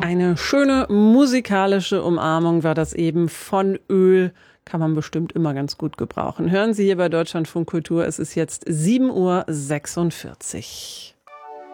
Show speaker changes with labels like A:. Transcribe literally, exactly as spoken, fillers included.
A: Eine schöne musikalische Umarmung war das eben von Öl. Kann man bestimmt immer ganz gut gebrauchen. Hören Sie hier bei Deutschlandfunk Kultur. Es ist jetzt sieben Uhr sechsundvierzig.